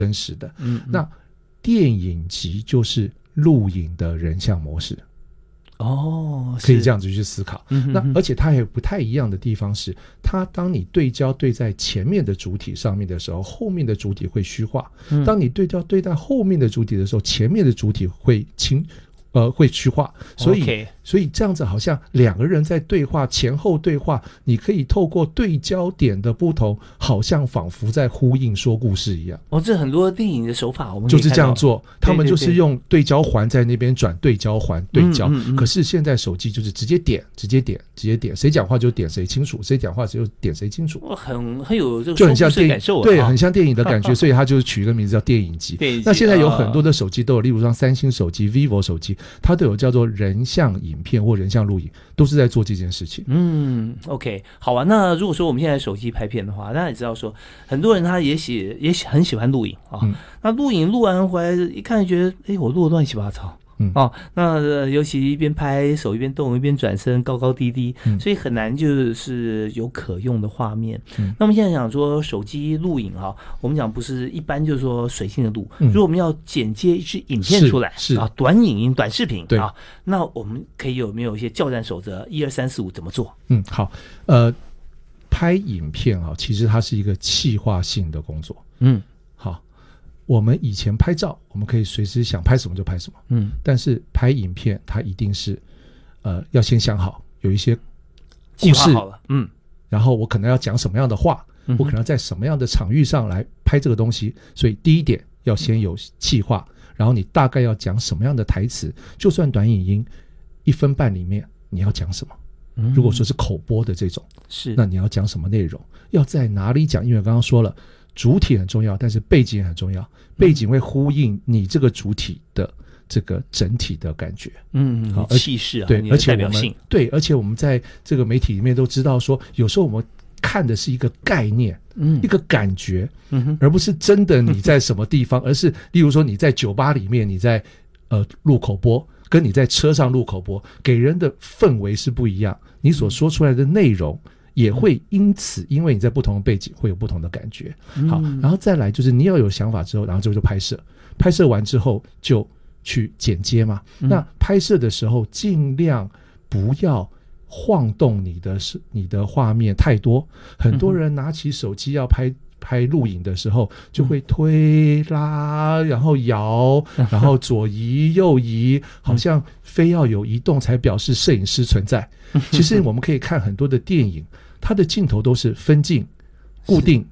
真实的。那电影集就是录影的人像模式。可以这样子去思考。那而且它还有不太一样的地方是，它当你对焦对在前面的主体上面的时候，后面的主体会虚化；当你对焦对在后面的主体的时候，前面的主体会虚化。所以这样子好像两个人在对话，前后对话，你可以透过对焦点的不同，好像仿佛在呼应说故事一样。 这很多电影的手法我们就是这样做，他们就是用对焦环在那边转对焦环对焦。可是现在手机就是直接点，谁讲话就点谁清楚，谁讲话就点谁清楚。 很有这个就很像电影感受， 对，很像电影的感觉。所以他就是取一个名字叫电影集。那现在有很多的手机都有，例如像三星手机、vivo 手机，它都有叫做人像影片或人像录影，都是在做这件事情。 OK， 好啊。那如果说我们现在手机拍片的话，大家也知道说，很多人他也很喜欢录影啊。那录影录完回来一看，觉得我录得乱七八糟。那尤其一边拍手一边动一边转身高高低低，所以很难就是有可用的画面。那我们现在讲说手机录影我们讲不是一般就是说随性的录，如果我们要剪接一支影片出来短影音短视频那我们可以有没有一些教战守则1、2、3、4、5怎么做？ 好，拍影片其实它是一个企划性的工作。好。我们以前拍照，我们可以随时想拍什么就拍什么。但是拍影片，它一定是，要先想好，有一些故事，然后我可能要讲什么样的话，我可能要在什么样的场域上来拍这个东西。所以第一点要先有企划，然后你大概要讲什么样的台词，就算短影音1分半里面你要讲什么。如果说是口播的这种，那你要讲什么内容，要在哪里讲？因为我刚刚说了。主体很重要，但是背景也很重要。背景会呼应你这个主体的这个整体的感觉， 气势对，而且而且我们在这个媒体里面都知道说，有时候我们看的是一个概念，一个感觉，而不是真的你在什么地方，而是例如说你在酒吧里面，你在录口播，跟你在车上录口播，给人的氛围是不一样，你所说出来的内容。也会因为你在不同的背景会有不同的感觉。好，然后再来就是你要有想法之后，然后就拍摄完之后就去剪接嘛。那拍摄的时候尽量不要晃动你的画面太多。很多人拿起手机要拍录影的时候，就会推拉，然后摇，然后左移右移，好像非要有移动才表示摄影师存在。其实我们可以看很多的电影，它的镜头都是分镜、固定、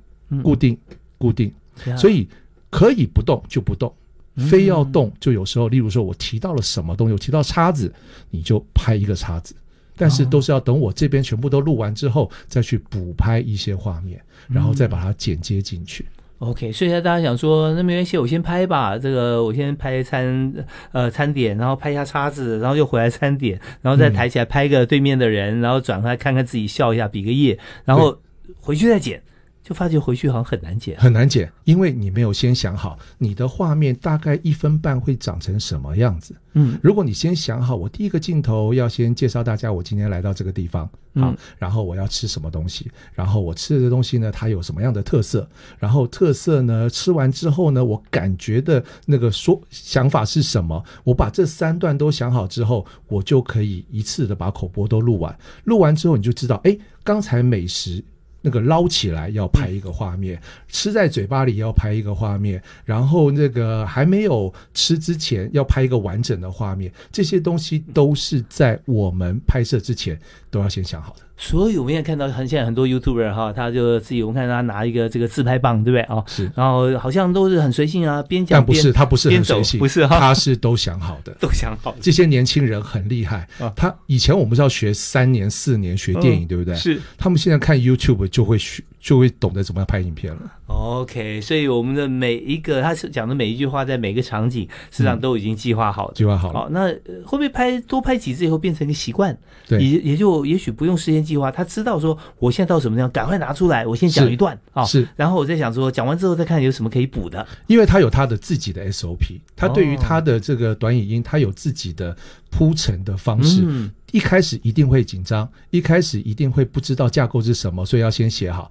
所以可以不动就不动，非要动就有时候，例如说我提到了什么东西，我提到叉子，你就拍一个叉子。但是都是要等我这边全部都录完之后，再去补拍一些画面，然后再把它剪接进去。 OK， 所以大家想说，那没关系，我先拍吧。这个我先拍餐点，然后拍一下叉子，然后又回来餐点，然后再抬起来拍个对面的人，然后转回来看看自己笑一下，比个耶，然后回去再剪。就发觉回去好像很难剪， 因为你没有先想好你的画面大概1分半会长成什么样子。如果你先想好，我第一个镜头要先介绍大家我今天来到这个地方，然后我要吃什么东西，然后我吃的东西呢它有什么样的特色，然后特色呢吃完之后呢我感觉的那个想法是什么，我把这3段都想好之后，我就可以一次的把口播都录完之后，你就知道刚才美食那个捞起来要拍一个画面，吃在嘴巴里要拍一个画面，然后那个还没有吃之前要拍一个完整的画面，这些东西都是在我们拍摄之前都要先想好的。 所以我们也看到现在很多 YouTuber 他就自己，我们看他拿一个这个自拍棒，对不对是， 然后好像都是很随性啊，边讲边他不是很随性， 不是他是都想好的， 都想好的。 这些年轻人很厉害他以前我们是要学3年4年学电影，对不对？ 是， 他们现在看 YouTube 就会懂得怎么样拍影片了。 OK， 所以我们的每一个他讲的每一句话，在每个场景实际上都已经计划好了。好，那会不会多拍几次以后变成一个习惯？ 对， 也许不用事先计划，他知道说我现在到什么地方，赶快拿出来，我先讲一段是， 然后我再想说讲完之后再看有什么可以补的。 因为他有他的自己的 SOP， 他对于他的这个短影音，他有自己的铺陈的方式。一开始一定会紧张，一开始一定会不知道架构是什么，所以要先写好。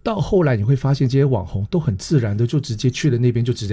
到后来你会发现，这些网红都很自然的就直接去了那边，就直接